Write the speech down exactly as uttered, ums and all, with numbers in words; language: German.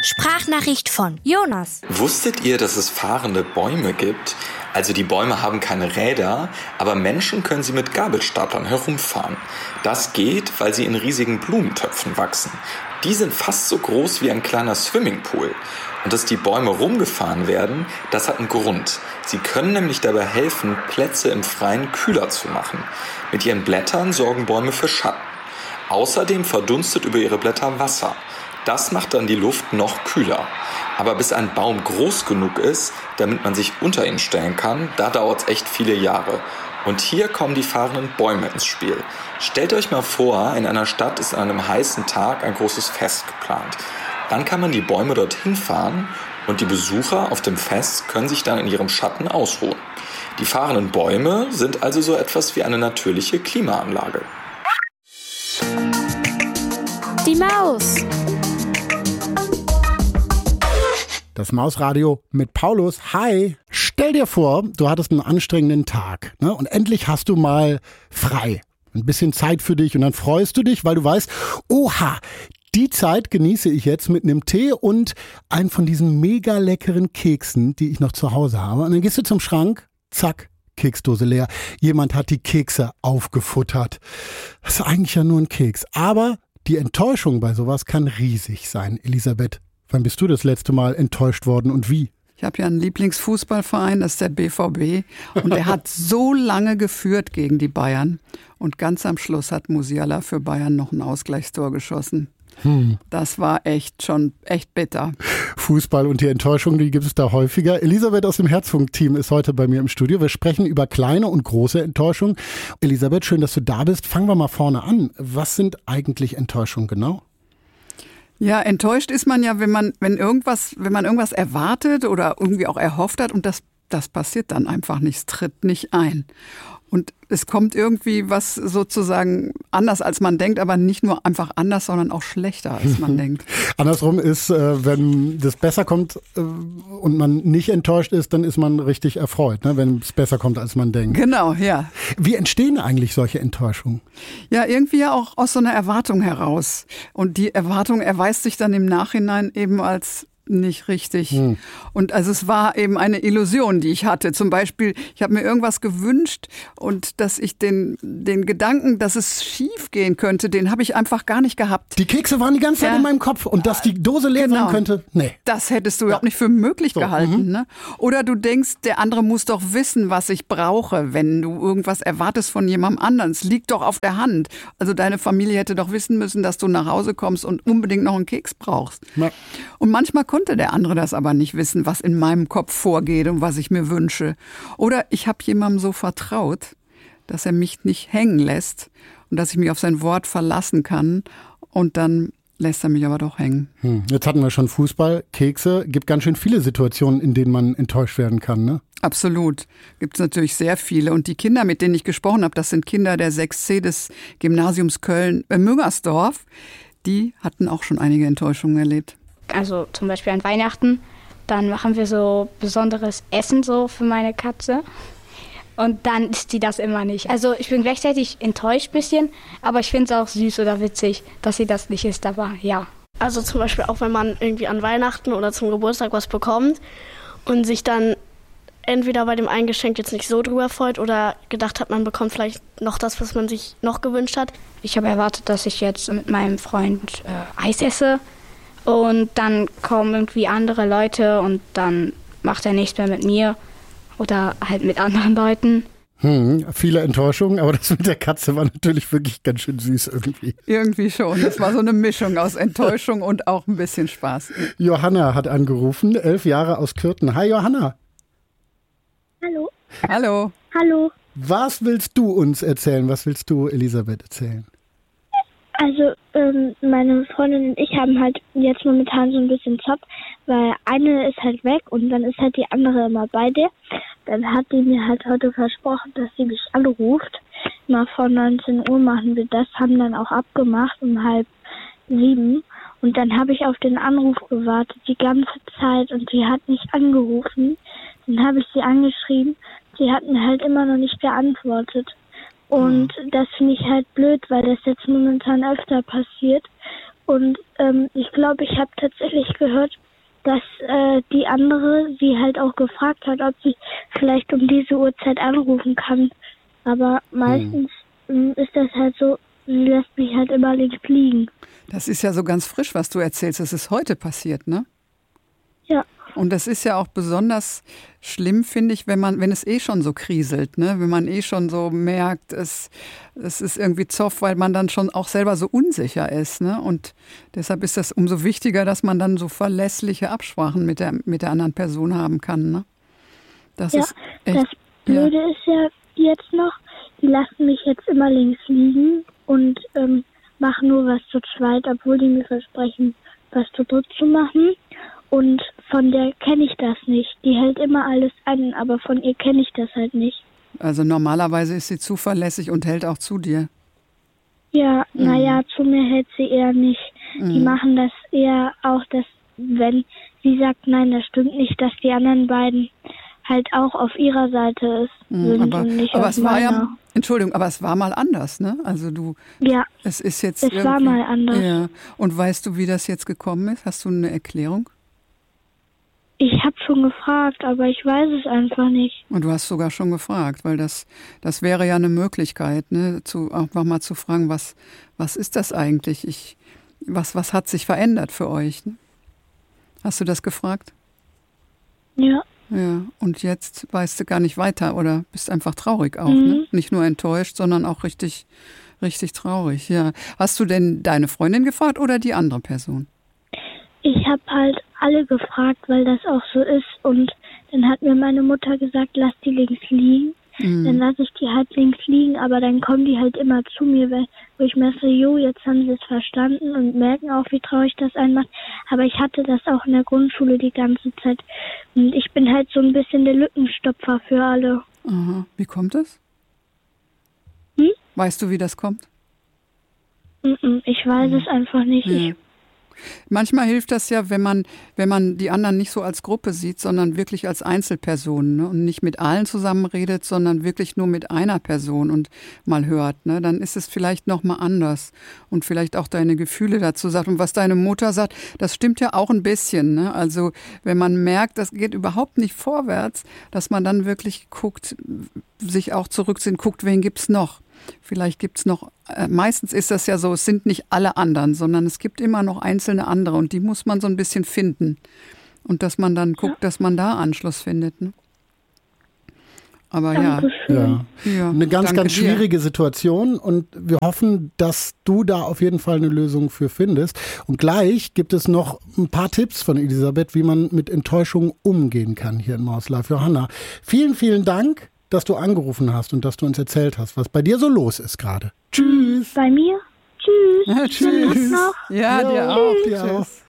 Sprachnachricht von Jonas. Wusstet ihr, dass es fahrende Bäume gibt? Also die Bäume haben keine Räder, aber Menschen können sie mit Gabelstaplern herumfahren. Das geht, weil sie in riesigen Blumentöpfen wachsen. Die sind fast so groß wie ein kleiner Swimmingpool. Und dass die Bäume rumgefahren werden, das hat einen Grund. Sie können nämlich dabei helfen, Plätze im Freien kühler zu machen. Mit ihren Blättern sorgen Bäume für Schatten. Außerdem verdunstet über ihre Blätter Wasser. Das macht dann die Luft noch kühler. Aber bis ein Baum groß genug ist, damit man sich unter ihn stellen kann, da dauert es echt viele Jahre. Und hier kommen die fahrenden Bäume ins Spiel. Stellt euch mal vor, in einer Stadt ist an einem heißen Tag ein großes Fest geplant. Dann kann man die Bäume dorthin fahren und die Besucher auf dem Fest können sich dann in ihrem Schatten ausruhen. Die fahrenden Bäume sind also so etwas wie eine natürliche Klimaanlage. Die Maus. Das Mausradio mit Paulus. Hi! Stell dir vor, du hattest einen anstrengenden Tag, ne? Und endlich hast du mal frei. Ein bisschen Zeit für dich und dann freust du dich, weil du weißt, oha, die Zeit genieße ich jetzt mit einem Tee und einem von diesen mega leckeren Keksen, die ich noch zu Hause habe. Und dann gehst du zum Schrank, zack, Keksdose leer. Jemand hat die Kekse aufgefuttert. Das ist eigentlich ja nur ein Keks. Aber die Enttäuschung bei sowas kann riesig sein. Elisabeth, wann bist du das letzte Mal enttäuscht worden und wie? Ich habe ja einen Lieblingsfußballverein, das ist der B V B. Und der hat so lange geführt gegen die Bayern. Und ganz am Schluss hat Musiala für Bayern noch ein Ausgleichstor geschossen. Hm. Das war echt schon echt bitter. Fußball und die Enttäuschung, die gibt es da häufiger. Elisabeth aus dem Herzfunk-Team ist heute bei mir im Studio. Wir sprechen über kleine und große Enttäuschung. Elisabeth, schön, dass du da bist. Fangen wir mal vorne an. Was sind eigentlich Enttäuschungen genau? Ja, enttäuscht ist man ja, wenn man, wenn irgendwas, wenn man irgendwas erwartet oder irgendwie auch erhofft hat und das, das passiert dann einfach nicht, es tritt nicht ein. Und es kommt irgendwie was sozusagen anders, als man denkt, aber nicht nur einfach anders, sondern auch schlechter, als man denkt. Andersrum ist, äh, wenn das besser kommt äh, und man nicht enttäuscht ist, dann ist man richtig erfreut, ne? Wenn es besser kommt, als man denkt. Genau, ja. Wie entstehen eigentlich solche Enttäuschungen? Ja, irgendwie ja auch aus so einer Erwartung heraus. Und die Erwartung erweist sich dann im Nachhinein eben als nicht richtig. Hm. Und also es war eben eine Illusion, die ich hatte. Zum Beispiel, ich habe mir irgendwas gewünscht und dass ich den, den Gedanken, dass es schief gehen könnte, den habe ich einfach gar nicht gehabt. Die Kekse waren die ganze Zeit ja in meinem Kopf und dass die Dose leer genau. sein könnte, nee. Das hättest du überhaupt nicht für möglich so, gehalten. Mhm. Ne? Oder du denkst, der andere muss doch wissen, was ich brauche, wenn du irgendwas erwartest von jemandem anderen. Es liegt doch auf der Hand. Also deine Familie hätte doch wissen müssen, dass du nach Hause kommst und unbedingt noch einen Keks brauchst. Ja. Und manchmal konnte der andere das aber nicht wissen, was in meinem Kopf vorgeht und was ich mir wünsche. Oder ich habe jemandem so vertraut, dass er mich nicht hängen lässt und dass ich mich auf sein Wort verlassen kann und dann lässt er mich aber doch hängen. Hm. Jetzt hatten wir schon Fußball, Kekse. Gibt ganz schön viele Situationen, in denen man enttäuscht werden kann, ne? Absolut. Gibt es natürlich sehr viele. Und die Kinder, mit denen ich gesprochen habe, das sind Kinder der sechs C des Gymnasiums Köln-Müngersdorf, die hatten auch schon einige Enttäuschungen erlebt. Also zum Beispiel an Weihnachten, dann machen wir so besonderes Essen so für meine Katze und dann isst die das immer nicht. Also ich bin gleichzeitig enttäuscht ein bisschen, aber ich finde es auch süß oder witzig, dass sie das nicht isst, aber ja. Also zum Beispiel auch, wenn man irgendwie an Weihnachten oder zum Geburtstag was bekommt und sich dann entweder bei dem einen Geschenk jetzt nicht so drüber freut oder gedacht hat, man bekommt vielleicht noch das, was man sich noch gewünscht hat. Ich habe erwartet, dass ich jetzt mit meinem Freund äh, Eis esse. Und dann kommen irgendwie andere Leute und dann macht er nichts mehr mit mir oder halt mit anderen Leuten. Hm, viele Enttäuschungen, aber das mit der Katze war natürlich wirklich ganz schön süß irgendwie. Irgendwie schon. Das war so eine Mischung aus Enttäuschung und auch ein bisschen Spaß. Johanna hat angerufen, elf Jahre aus Kürten. Hi Johanna. Hallo. Hallo. Hallo. Was willst du uns erzählen? Was willst du Elisabeth erzählen? Also ähm, meine Freundin und ich haben halt jetzt momentan so ein bisschen Zopp, weil eine ist halt weg und dann ist halt die andere immer bei dir. Dann hat die mir halt heute versprochen, dass sie mich anruft. Mal vor neunzehn Uhr machen wir das, haben dann auch abgemacht um halb sieben. Und dann habe ich auf den Anruf gewartet die ganze Zeit und sie hat nicht angerufen. Dann habe ich sie angeschrieben, sie hat mir halt immer noch nicht geantwortet. Und das finde ich halt blöd, weil das jetzt momentan öfter passiert. Und ähm, ich glaube, ich habe tatsächlich gehört, dass äh, die andere sie halt auch gefragt hat, ob sie vielleicht um diese Uhrzeit anrufen kann. Aber meistens hm. ist das halt so, sie lässt mich halt immer links liegen. Das ist ja so ganz frisch, was du erzählst. Das ist heute passiert, ne? Ja. Und das ist ja auch besonders schlimm, finde ich, wenn man, wenn es eh schon so kriselt, ne? Wenn man eh schon so merkt, es, es ist irgendwie Zoff, weil man dann schon auch selber so unsicher ist, ne? Und deshalb ist das umso wichtiger, dass man dann so verlässliche Absprachen mit der, mit der anderen Person haben kann, ne? Das ja, ist echt, das Blöde ja. ist ja jetzt noch, die lassen mich jetzt immer links liegen und ähm, machen nur was zu zweit, obwohl die mir versprechen, was zu dritt zu machen. Und von der kenne ich das nicht. Die hält immer alles an, aber von ihr kenne ich das halt nicht. Also normalerweise ist sie zuverlässig und hält auch zu dir. Ja, Mhm. naja, zu mir hält sie eher nicht. Mhm. Die machen das eher auch, dass wenn sie sagt, nein, das stimmt nicht, dass die anderen beiden halt auch auf ihrer Seite ist, Mhm, sind aber und nicht aber auf es war meiner. ja, Entschuldigung, aber es war mal anders, ne? Also du, Ja, es ist jetzt es irgendwie, war mal anders. Ja. Und weißt du, wie das jetzt gekommen ist? Hast du eine Erklärung? Ich habe schon gefragt, aber ich weiß es einfach nicht. Und du hast sogar schon gefragt, weil das, das wäre ja eine Möglichkeit, ne, zu, einfach mal zu fragen, was, was ist das eigentlich? Ich, was, was hat sich verändert für euch? Ne? Hast du das gefragt? Ja. Ja, und jetzt weißt du gar nicht weiter oder bist einfach traurig auch, Mhm. ne? Nicht nur enttäuscht, sondern auch richtig, richtig traurig, ja. Hast du denn deine Freundin gefragt oder die andere Person? Ich habe halt alle gefragt, weil das auch so ist. Und dann hat mir meine Mutter gesagt, lass die links liegen. Mhm. Dann lasse ich die halt links liegen, aber dann kommen die halt immer zu mir, weil, wo ich mir so, jo, jetzt haben sie es verstanden und merken auch, wie traurig das einen macht. Aber ich hatte das auch in der Grundschule die ganze Zeit. Und ich bin halt so ein bisschen der Lückenstopfer für alle. Aha. Wie kommt das? Hm? Weißt du, wie das kommt? Mm-mm, ich weiß es einfach nicht. Ja. Ich, Manchmal hilft das ja, wenn man, wenn man die anderen nicht so als Gruppe sieht, sondern wirklich als Einzelpersonen, ne? Und nicht mit allen zusammen redet, sondern wirklich nur mit einer Person und mal hört, ne? Dann ist es vielleicht noch mal anders und vielleicht auch deine Gefühle dazu sagt. Und was deine Mutter sagt, das stimmt ja auch ein bisschen, ne? Also wenn man merkt, das geht überhaupt nicht vorwärts, dass man dann wirklich guckt, sich auch zurückzieht, guckt, wen gibt's noch? Vielleicht gibt's noch, äh, meistens ist das ja so, es sind nicht alle anderen, sondern es gibt immer noch einzelne andere und die muss man so ein bisschen finden. Und dass man dann guckt, ja. dass man da Anschluss findet. Ne? Aber ja. ja. ja. Eine ganz, ganz dir. schwierige Situation und wir hoffen, dass du da auf jeden Fall eine Lösung für findest. Und gleich gibt es noch ein paar Tipps von Elisabeth, wie man mit Enttäuschung umgehen kann hier in Maus Live. Johanna, vielen, vielen Dank, dass du angerufen hast und dass du uns erzählt hast, was bei dir so los ist gerade. Tschüss. Bei mir? Tschüss. Ja, tschüss. Noch. Ja, ja, dir auch. Dir auch.